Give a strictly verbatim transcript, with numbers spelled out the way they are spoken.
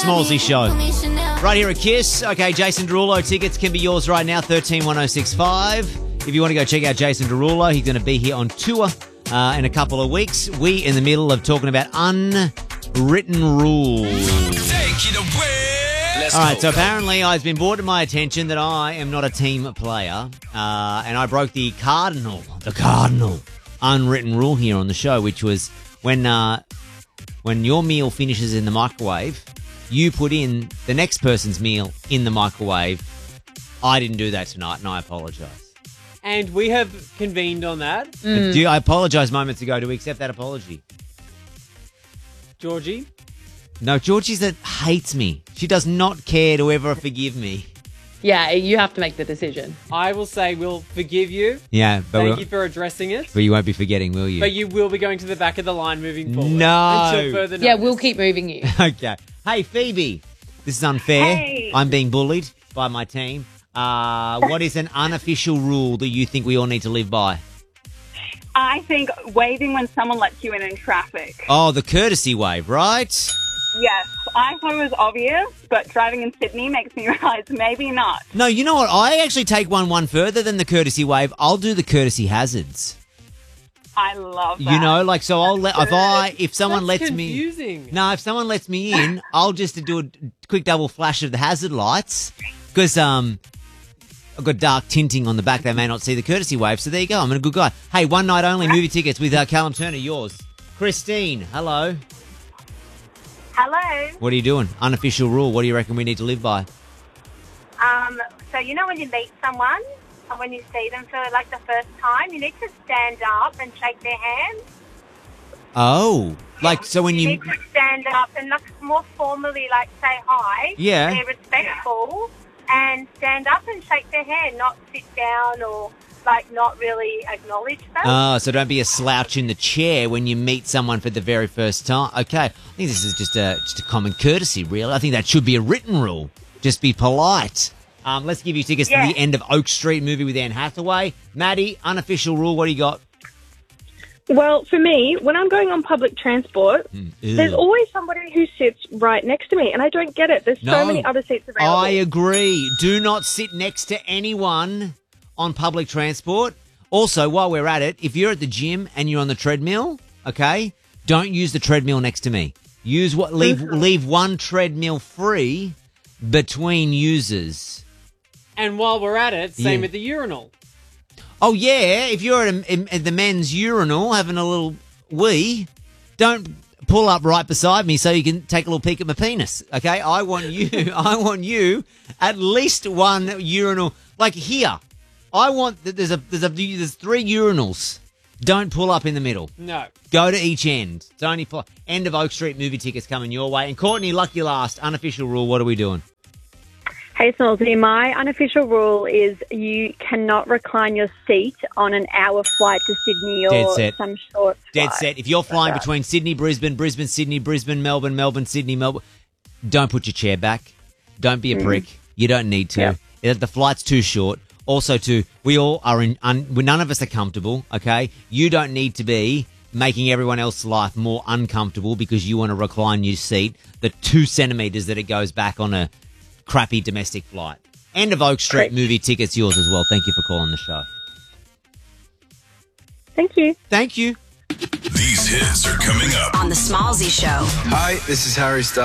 Smallsy Show. Right here at Kiss. Okay, Jason Derulo tickets can be yours right now, thirteen one oh six five. If you want to go check out Jason Derulo, he's going to be here on tour uh, in a couple of weeks. We in the middle of talking about unwritten rules. Take it away. Let's All right, go. so apparently it's been brought to my attention that I am not a team player, uh, and I broke the cardinal, the cardinal unwritten rule here on the show, which was when uh, when your meal finishes in the microwave, you put in the next person's meal in the microwave. I didn't do that tonight, and I apologise. And we have convened on that. Mm. Do I apologise moments ago? Do we accept that apology? Georgie? No, Georgie's that hates me. She does not care to ever forgive me. Yeah, you have to make the decision. I will say we'll forgive you. Yeah, but, Thank we'll, you for addressing it. but you won't be forgetting, will you? But you will be going to the back of the line moving forward. No. Until further notice. Yeah, we'll keep moving you. Okay. Hey, Phoebe. This is unfair. Hey. I'm being bullied by my team. Uh, what is an unofficial rule that you think we all need to live by? I think waving when someone lets you in in traffic. Oh, the courtesy wave, right? Yes, I thought it was obvious, but driving in Sydney makes me realise maybe not. No, you know what? I actually take one one further than the courtesy wave. I'll do the courtesy hazards. I love that. You know, like, so I'll let, if I, if someone That's lets me, confusing. no, if someone lets me in, I'll just do a quick double flash of the hazard lights because, um, I've got dark tinting on the back. They may not see the courtesy wave. So there you go. I'm a good guy. Hey, one night only movie tickets with uh, Callum Turner, yours. Christine, hello. Hello. What are you doing? Unofficial rule. What do you reckon we need to live by? Um, so you know when you meet someone and when you see them for like the first time, you need to stand up and shake their hand. Oh, like, so when You you, need to stand up and like more formally like say hi. Yeah. Be respectful and stand up and shake their hand, not sit down or like not really acknowledge them. oh, so don't be a slouch in the chair when you meet someone for the very first time. Okay, I think this is just a just a common courtesy, really. I think that should be a written rule. Just be polite. Um, let's give you tickets Yeah. to the End of Oak Street movie with Anne Hathaway. Maddie, unofficial rule. What do you got? Well, for me, when I'm going on public transport, there's Ew. always somebody who sits right next to me, and I don't get it. There's No. so many other seats available. I agree. Do not sit next to anyone on public transport. Also, while we're at it, if you're at the gym and you're on the treadmill, okay, don't use the treadmill next to me. Use what leave leave one treadmill free between users. And while we're at it, same Yeah. at the urinal. Oh yeah, if you're at, a, in- at the men's urinal having a little wee, don't pull up right beside me so you can take a little peek at my penis. Okay, I want you. I want you at least one urinal, like here. I want that. There's a there's a there's three urinals. Don't pull up in the middle. No. Go to each end. It's only for End of Oak Street movie tickets coming your way. And Courtney, lucky last, unofficial rule. What are we doing? Hey, Smallsy, my unofficial rule is you cannot recline your seat on an hour flight to Sydney or Dead set. some short Dead flight. set. If you're flying that. between Sydney, Brisbane, Brisbane, Sydney, Brisbane, Melbourne, Melbourne, Sydney, Melbourne, don't put your chair back. Don't be a prick. You don't need to. Yep. Uh, The flight's too short. Also, too, we all are in. Un, we- none of us are comfortable. Okay, you don't need to be making everyone else's life more uncomfortable because you want to recline your seat the two centimeters that it goes back on a crappy domestic flight. End of Oak Street Great. movie tickets yours as well. Thank you for calling the show. Thank you. Thank you. These hits are coming up. On the Smallsy Show. Hi, this is Harry Styles.